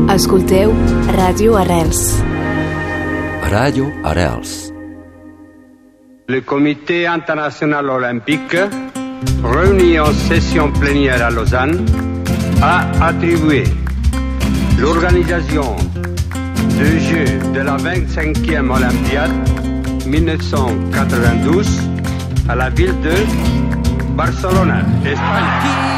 Escolteu Ràdio Arrels. Ràdio Arrels. Le Comité international olympique, réuni en session plénière à Lausanne, a attribué l'organisation des Jeux de la 25e Olympiade 1992 à la ville de Barcelone, Espagne.